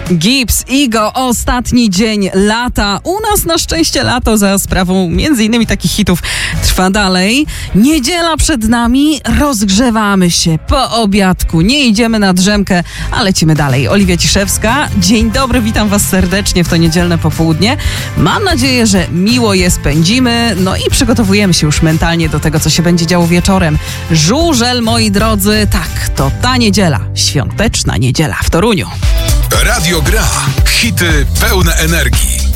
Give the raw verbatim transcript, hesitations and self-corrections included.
Gibbs, Igo, ostatni dzień lata. U nas na szczęście lato za sprawą między innymi takich hitów trwa dalej. Niedziela przed nami, rozgrzewamy się po obiadku. Nie idziemy na drzemkę, a lecimy dalej. Oliwia Ciszewska, dzień dobry, witam was serdecznie w to niedzielne popołudnie. Mam nadzieję, że miło je spędzimy, no i przygotowujemy się już mentalnie do tego, co się będzie działo wieczorem. Żurzel, moi drodzy, tak, to ta niedziela, świąteczna niedziela w Toruniu. Radio Gra. Hity pełne energii.